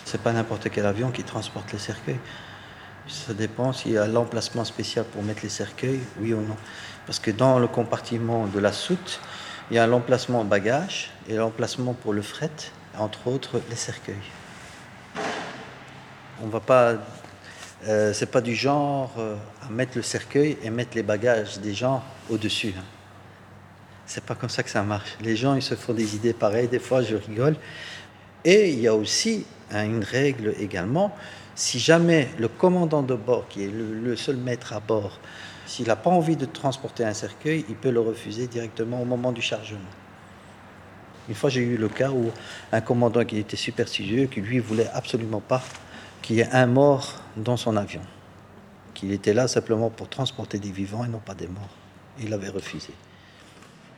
C'est pas n'importe quel avion qui transporte les cercueils. Ça dépend s'il y a l'emplacement spécial pour mettre les cercueils, oui ou non. Parce que dans le compartiment de la soute, il y a l'emplacement bagages et l'emplacement pour le fret, entre autres les cercueils. On va pas, c'est pas du genre à mettre le cercueil et mettre les bagages des gens au-dessus. Hein. C'est pas comme ça que ça marche. Les gens, ils se font des idées pareilles. Des fois, je rigole. Et il y a aussi une règle également. Si jamais le commandant de bord, qui est le seul maître à bord, s'il n'a pas envie de transporter un cercueil, il peut le refuser directement au moment du chargement. Une fois, j'ai eu le cas où un commandant qui était superstitieux, qui lui voulait absolument pas qu'il y ait un mort dans son avion, qu'il était là simplement pour transporter des vivants et non pas des morts. Il avait refusé.